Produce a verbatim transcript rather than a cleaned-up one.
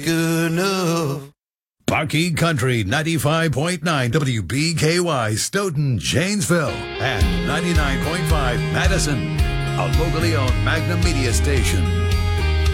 enough. Parkey Country ninety-five point nine W B K Y, Stoughton, Janesville, and ninety-nine point five Madison, a locally owned Magnum Media station.